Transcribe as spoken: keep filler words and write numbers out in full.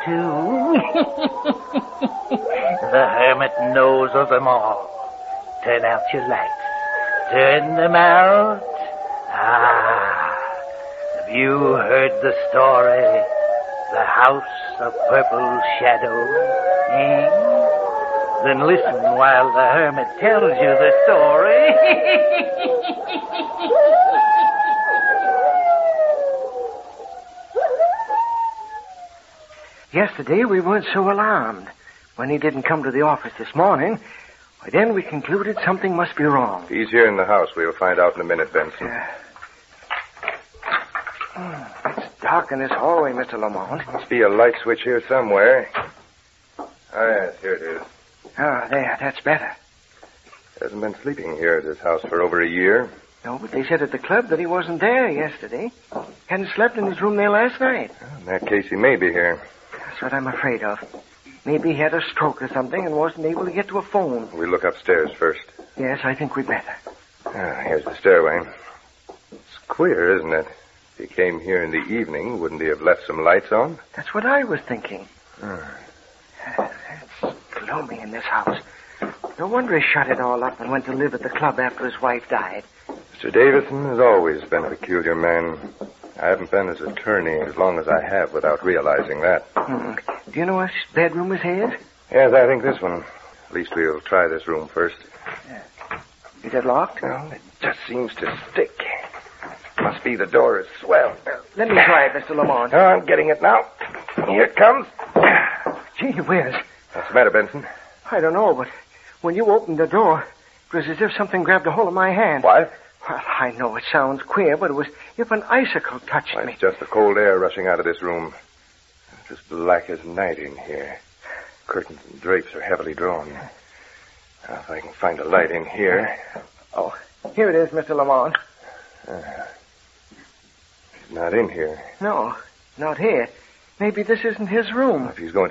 too. The hermit knows of them all. Turn out your lights. Turn them out. Ah, have you heard the story? The House of Purple Shadow? Eh? Then listen while the hermit tells you the story. Yesterday we weren't so alarmed. When he didn't come to the office this morning, well, then we concluded something must be wrong. If he's here in the house, we'll find out in a minute, Benson. Uh, oh, it's dark in this hallway, Mister Lamont. Must be a light switch here somewhere. Oh, yes, here it is. Oh, there, that's better. Hasn't been sleeping here at his house for over a year. No, but they said at the club that he wasn't there yesterday. Hadn't slept in his room there last night. Well, in that case, he may be here. That's what I'm afraid of. Maybe he had a stroke or something and wasn't able to get to a phone. We'll look upstairs first. Yes, I think we'd better. Ah, here's the stairway. It's queer, isn't it? If he came here in the evening, wouldn't he have left some lights on? That's what I was thinking. Hmm. It's gloomy in this house. No wonder he shut it all up and went to live at the club after his wife died. Mister Davison has always been a peculiar man. I haven't been his attorney as long as I have without realizing that. Hmm. Do you know which bedroom is his? Yes, I think this one. At least we'll try this room first. Yeah. Is it locked? Well, it just seems to stick. Must be the door is swelled. Let me try it, Mister Lamont. Oh, I'm getting it now. Here it comes. Gee whiz. What's the matter, Benson? I don't know, but when you opened the door, it was as if something grabbed a hold of my hand. What? Well, I know it sounds queer, but it was as if an icicle touched Why, me. it's just the cold air rushing out of this room. It's as black as night in here. Curtains and drapes are heavily drawn. Now, if I can find a light in here. Oh, here it is, Mister Lamont. Uh, he's not in here. No, not here. Maybe this isn't his room. If he's going